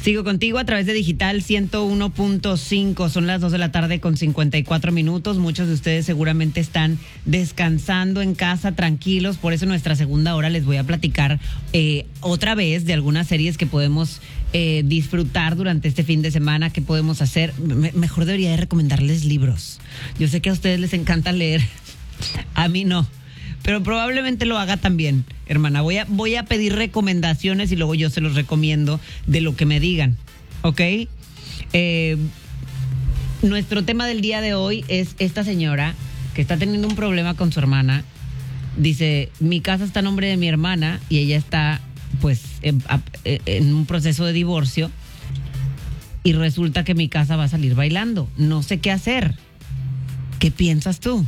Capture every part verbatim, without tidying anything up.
Sigo contigo a través de Digital ciento uno punto cinco. Son las dos de la tarde con cincuenta y cuatro minutos. Muchos de ustedes seguramente están descansando en casa, tranquilos. Por eso en nuestra segunda hora les voy a platicar eh, otra vez de algunas series que podemos eh, disfrutar durante este fin de semana. ¿Qué podemos hacer? Me- mejor debería de recomendarles libros. Yo sé que a ustedes les encanta leer. A mí no. Pero probablemente lo haga también, hermana. Voy a, voy a pedir recomendaciones y luego yo se los recomiendo de lo que me digan, ¿ok? Eh, nuestro tema del día de hoy es esta señora que está teniendo un problema con su hermana. Dice, mi casa está a nombre de mi hermana y ella está, pues, en, en un proceso de divorcio y resulta que mi casa va a salir bailando. No sé qué hacer. ¿Qué piensas tú?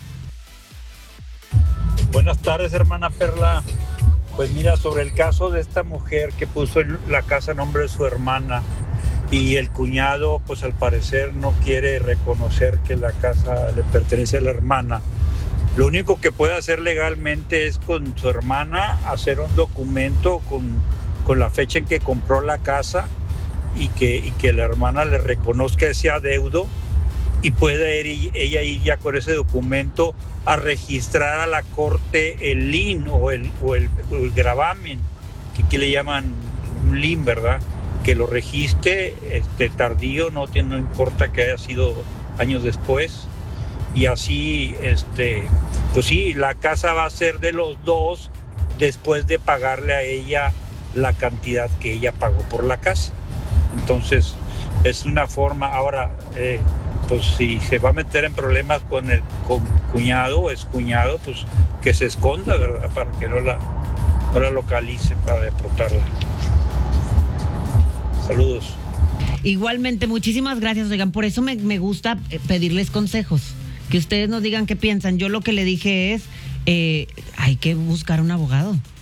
Buenas tardes, hermana Perla. Pues mira, sobre el caso de esta mujer que puso la casa a nombre de su hermana y el cuñado, pues al parecer no quiere reconocer que la casa le pertenece a la hermana. Lo único que puede hacer legalmente es con su hermana hacer un documento con, con la fecha en que compró la casa y que, y que la hermana le reconozca ese adeudo y puede ir ella ir ya con ese documento a registrar a la corte el lien o el, o el, o el gravamen, que aquí le llaman un lien, ¿verdad? Que lo registre este, tardío, no, tiene, no importa que haya sido años después. Y así, este, pues sí, la casa va a ser de los dos después de pagarle a ella la cantidad que ella pagó por la casa. Entonces, es una forma, ahora... Eh, pues si se va a meter en problemas con el con cuñado o excuñado, pues que se esconda, ¿verdad? Para que no la, no la localicen, para deportarla. Saludos. Igualmente, muchísimas gracias. Oigan, por eso me, me gusta pedirles consejos, que ustedes nos digan qué piensan. Yo lo que le dije es, eh, hay que buscar un abogado.